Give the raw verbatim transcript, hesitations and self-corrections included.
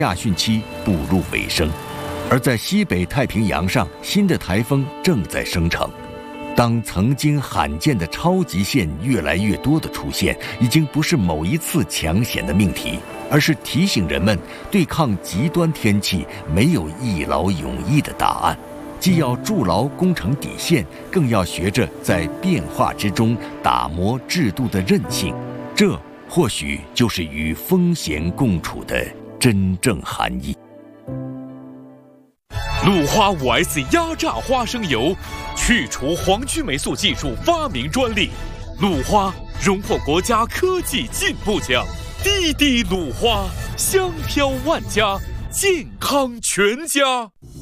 亚汛期步入尾声，而在西北太平洋上，新的台风正在生成。当曾经罕见的超级线越来越多的出现，已经不是某一次抢险的命题，而是提醒人们对抗极端天气没有一劳永逸的答案，既要筑牢工程底线，更要学着在变化之中打磨制度的韧性。这或许就是与风险共处的真正含义。 鲁花 五 S 压榨花生油，去除黄曲霉素技术发明专利，鲁花荣获国家科技进步奖。滴滴鲁花，香飘万家，健康全家。